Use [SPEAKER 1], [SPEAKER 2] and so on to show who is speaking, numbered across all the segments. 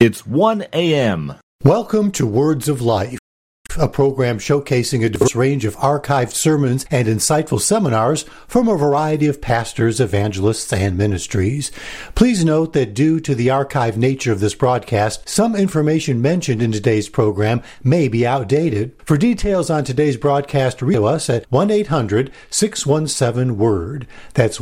[SPEAKER 1] It's 1 a.m.
[SPEAKER 2] Welcome to Words of Life, a program showcasing a diverse range of archived sermons and insightful seminars from a variety of pastors, evangelists, and ministries. Please note that due to the archived nature of this broadcast, some information mentioned in today's program may be outdated. For details on today's broadcast, reach us at 1-800-617-WORD. That's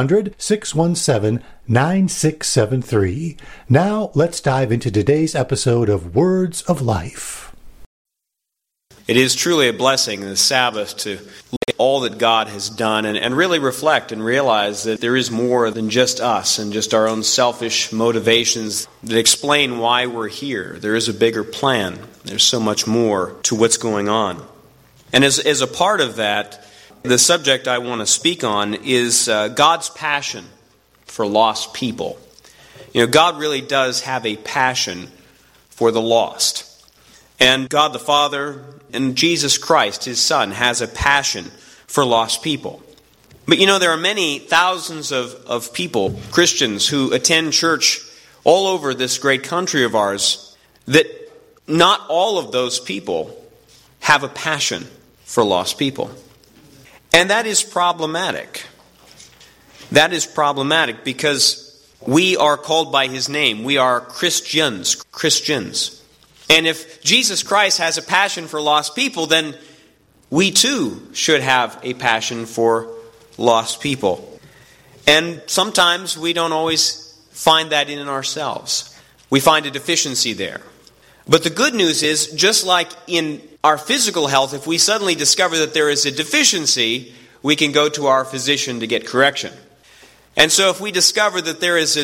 [SPEAKER 2] 1-800-617-9673. Now, let's dive into today's episode of Words of Life.
[SPEAKER 3] It is truly a blessing in the Sabbath to look at all that God has done and really reflect and realize that there is more than just us and just our own selfish motivations that explain why we're here. There is a bigger plan. There's so much more to what's going on. And as a part of that, the subject I want to speak on is God's passion for lost people. You know, God really does have a passion for the lost. And God the Father and Jesus Christ, His Son, has a passion for lost people. But you know, there are many thousands of people, Christians, who attend church all over this great country of ours, that not all of those people have a passion for lost people. And that is problematic. That is problematic because we are called by His name. We are Christians. And if Jesus Christ has a passion for lost people, then we too should have a passion for lost people. And sometimes we don't always find that in ourselves. We find a deficiency there. But the good news is, just like in our physical health, if we suddenly discover that there is a deficiency, we can go to our physician to get correction. And so if we discover that there is a